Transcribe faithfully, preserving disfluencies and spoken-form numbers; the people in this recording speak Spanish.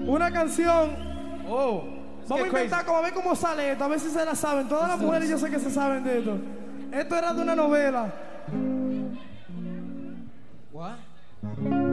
una canción. Oh, Vamos a intentar como a ver cómo sale esto, a ver si se la saben. Todas las mujeres yo sé que se saben de esto. Esto era de una novela. What?